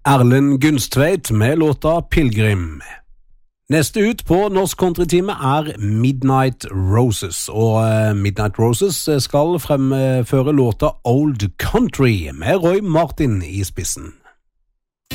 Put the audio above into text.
Erlend Gunstveit med låta Pilgrim. Neste ut på Norsk Countrytime Midnight Roses, og Midnight Roses skal fremføre låta Old Country med Roy Martin i spissen.